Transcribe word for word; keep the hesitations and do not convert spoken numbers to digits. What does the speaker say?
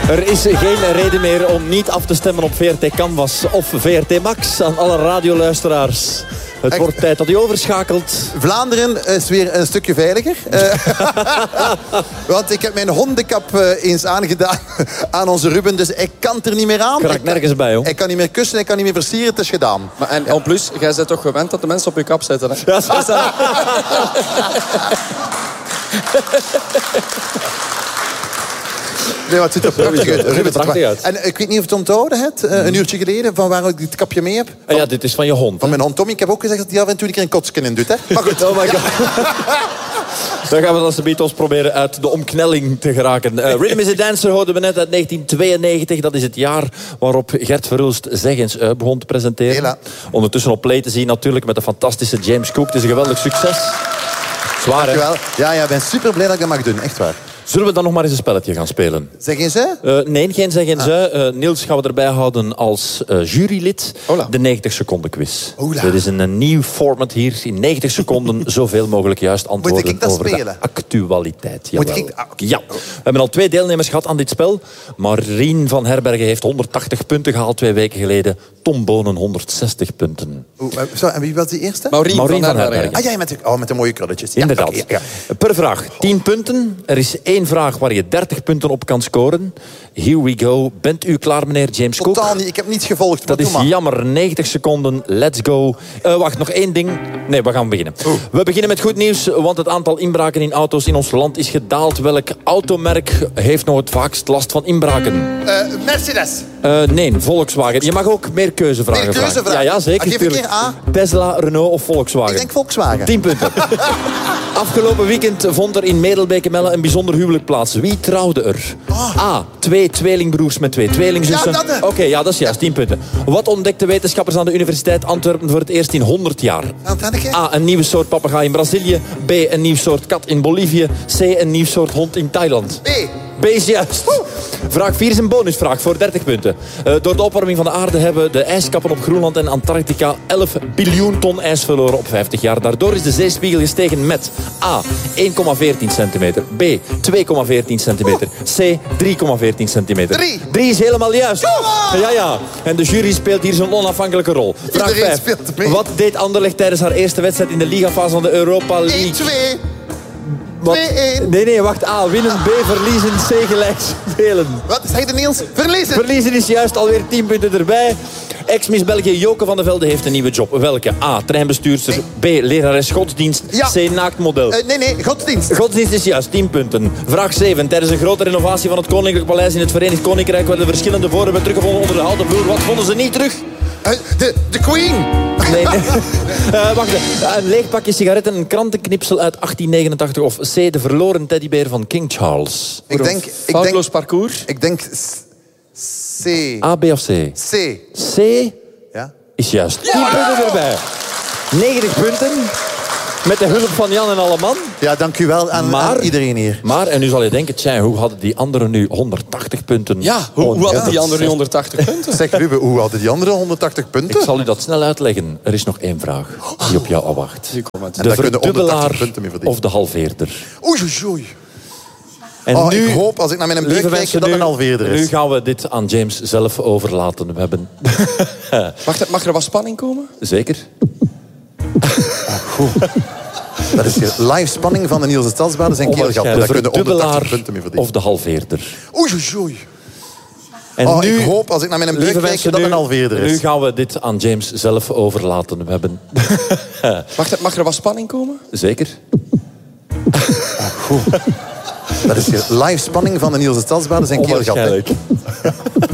Er is geen reden meer om niet af te stemmen op V R T Canvas of V R T Max aan alle radioluisteraars. Het Echt? wordt tijd dat u overschakelt. Vlaanderen is weer een stukje veiliger. Uh, want ik heb mijn hondenkap uh, eens aangedaan aan onze Ruben. Dus ik kan er niet meer aan. Kraakt nergens bij, hoor. Ik kan niet meer kussen, ik kan niet meer versieren. Het is gedaan. Maar en en plus, jij bent toch gewend dat de mensen op je kap zitten, hè? Ja, zo is dat. Nee, wat ziet er prachtig uit. Het ziet er prachtig uit. En ik weet niet of je het onthouden hebt, uh, een uurtje geleden, van waar ik dit kapje mee heb. Ah, ja, dit is van je hond. Van mijn hond Tommy. Ik heb ook gezegd dat hij af en toe een keer een kotsken in doet. Hè? Maar goed. Oh my god. Dan gaan we als de Beatles proberen uit de omknelling te geraken. Uh, Rhythm is a Dancer hoorden we net uit negentien tweeënnegentig. Dat is het jaar waarop Gert Verhulst Zeg eens uh, begon te presenteren. Hela. Ondertussen op play te zien natuurlijk met de fantastische James Cook. Het is een geweldig succes. Zwaar, hè? Dankjewel. Ja, ja, ik ben super blij dat ik dat mag doen. Echt waar. Zullen we dan nog maar eens een spelletje gaan spelen? Zeg eens, hè? Uh, nee, geen zeg en ze. Uh, Niels gaan we erbij houden als uh, jurylid. Hola. De negentig seconden quiz. Hola. Dit is een, een nieuw format hier. In negentig seconden zoveel mogelijk juist antwoorden ik dat over spelen? de actualiteit. Moet Jawel. ik- ah, oké. Ja. We hebben al twee deelnemers gehad aan dit spel. Marien van Herbergen heeft honderdtachtig punten gehaald twee weken geleden. Tom Bonen honderdzestig punten. Oeh, uh, zo, en wie was die eerste? Maureen, Maureen van van Herbergen. Herbergen. Ah, jij met de, oh, met de mooie krulletjes. Ja, Inderdaad. oké, ja. Per vraag tien punten. Er is één vraag waar je dertig punten op kan scoren. Here we go. Bent u klaar, meneer James Cook? Totaal niet. Ik heb niets gevolgd. Dat maar is doe maar. jammer. negentig seconden. Let's go. Uh, wacht, nog één ding. Nee, we gaan beginnen. Oeh. We beginnen met goed nieuws, want het aantal inbraken in auto's in ons land is gedaald. Welk automerk heeft nog het vaakst last van inbraken? Uh, Mercedes. Uh, nee, Volkswagen. Je mag ook meer keuzevragen Meer vragen. keuzevragen? Ja, ja, zeker. Ah, geef een tuurlijk. keer A. Tesla, Renault of Volkswagen? Ik denk Volkswagen. tien punten. Afgelopen weekend vond er in Medelbeek-Melle een bijzonder huwelijk plaats. Wie trouwde er? A. Twee tweelingbroers met twee tweelingzussen. Ja, dat, hè. Oké, ja, dat is juist. tien punten. Wat ontdekten wetenschappers aan de Universiteit Antwerpen voor het eerst in honderd jaar? Wat had ik? A. Een nieuwe soort papegaai in Brazilië. B. Een nieuw soort kat in Bolivie. C. Een nieuw soort hond in Thailand. B. B is juist. Vraag vier is een bonusvraag voor dertig punten. Uh, door de opwarming van de aarde hebben de ijskappen op Groenland en Antarctica elf biljoen ton ijs verloren op vijftig jaar. Daardoor is de zeespiegel gestegen met A. één komma veertien centimeter. B. twee komma veertien centimeter. C. drie komma veertien centimeter. Drie. drie is helemaal juist. Ja, ja. En de jury speelt hier zo'n onafhankelijke rol. Vraag Iedereen vijf. speelt mee. Wat deed Anderlecht tijdens haar eerste wedstrijd in de ligafase van de Europa League? één twee. Wat? twee-één. Nee, nee, wacht. A. Winnen. B. Verliezen. C. Gelijk spelen. Wat zei de Niels? Verliezen. Verliezen is juist alweer tien punten erbij. Ex-Miss België Joke van de Velde heeft een nieuwe job. Welke? A. Treinbestuurster. B. Lerares godsdienst. Ja. C. Naaktmodel. Uh, nee, nee. Godsdienst. Godsdienst is juist, tien punten. Vraag zeven. Tijdens een grote renovatie van het Koninklijk Paleis in het Verenigd Koninkrijk werden verschillende voorwerpen teruggevonden onder de houten vloer. Wat vonden ze niet terug? Uh, de, de Queen. Nee, nee. Uh, wacht, een leeg pakje sigaretten, een krantenknipsel uit achttien negenentachtig of C. De verloren teddybeer van King Charles. Ik denk... Ik Foutloos denk, parcours. ik denk... C. A, B of C? C. C Ja. is juist. tien punten erbij. negentig punten. Met de hulp van Jan en alle man. Ja, dank u wel aan, Maar- aan iedereen hier. Maar, en nu zal je denken, tja, hoe hadden die anderen nu honderdtachtig punten? Ja, hoe, hoe hadden die Ja. anderen nu honderdtachtig punten? Zeg Ruben, hoe hadden die andere honderdtachtig punten? Ik zal u dat snel uitleggen. Er is nog één vraag die op jou afwacht. Hier komt het. En De daar kunnen verdubbelaar honderdtachtig punten mee verdienen. of de halveerder? Oei, oei, oei. En Oh, nu, ik hoop, als ik naar mijn lieve buik kijk, mensen, dat nu, een halveerder is. Nu gaan we dit aan James zelf overlaten. We hebben... Mag, mag er wat spanning komen? Zeker? Dat is hier live spanning van de Niels de Stadsbaden zijn keelgat. En De daar kunnen honderdtachtig verdubbelaar punten mee verdienen. of de halveerder? Oei, oei, oei. En Oh, nu, ik hoop, als ik naar mijn buik lieve kijk, mensen, dat nu, een halveerder is. Nu gaan we dit aan James zelf overlaten. We hebben... Mag, er, mag er wat spanning komen? Zeker? Dat is hier live spanning van de Niels de Stadsbaden zijn keelgat. Onwaarschijnlijk.